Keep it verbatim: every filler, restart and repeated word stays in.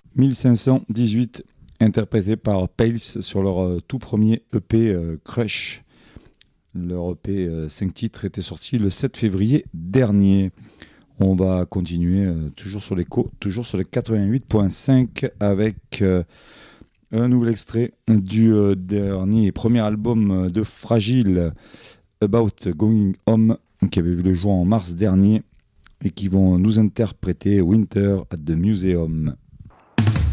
mille cinq cent dix-huit, interprété par Pales sur leur euh, tout premier E P euh, Crush. Leur E P euh, cinq titres était sorti le sept février dernier. On va continuer euh, toujours sur l'écho, toujours sur les quatre-vingt-huit virgule cinq avec euh, un nouvel extrait du euh, dernier et premier album de Fragile, About Going Home, qui avait vu le jour en mars dernier et qui vont nous interpréter Winter at the Museum.